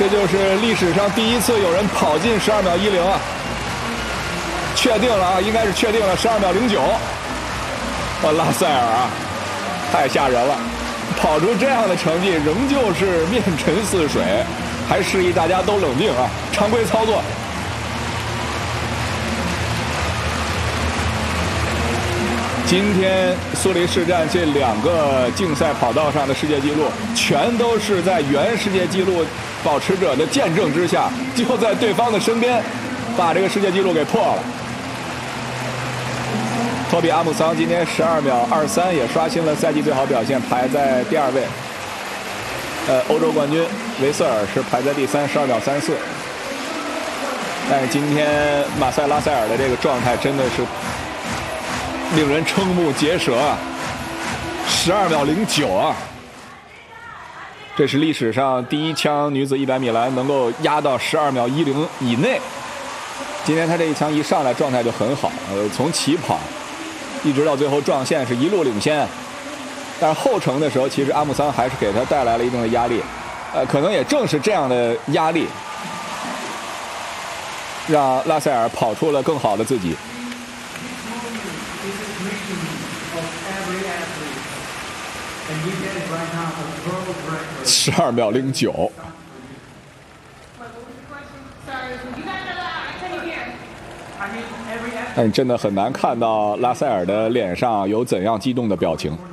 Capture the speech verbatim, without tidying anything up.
这就是历史上第一次有人跑进十二秒一零啊！确定了啊，应该是确定了十二秒零九。哇，拉塞尔啊，太吓人了！跑出这样的成绩，仍旧是面沉似水，还示意大家都冷静啊，常规操作。今天苏黎世站这两个竞赛跑道上的世界纪录，全都是在原世界纪录保持者的见证之下，就在对方的身边，把这个世界纪录给破了。托比·阿姆桑今天十二秒二三也刷新了赛季最好表现，排在第二位。呃，欧洲冠军维瑟尔是排在第三，十二秒三四。但是今天马塞拉塞尔的这个状态真的是令人瞠目结舌啊！十二秒零九啊！这是历史上第一枪女子一百米栏能够压到十二秒一零以内。今天她这一枪一上来状态就很好，呃，从起跑一直到最后撞线是一路领先。但是后程的时候，其实阿姆桑还是给她带来了一定的压力，呃，可能也正是这样的压力，让拉塞尔跑出了更好的自己。十二秒零九。但真的很难看到拉塞尔的脸上有怎样激动的表情。